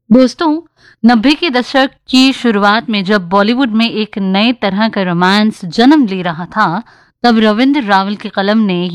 दोस्तों, 90 के दशक की शुरुआत में जब बॉलीवुड में एक नए तरह का रोमांस जन्म ले रहा था, तब रविंद्र रावल की कलम ने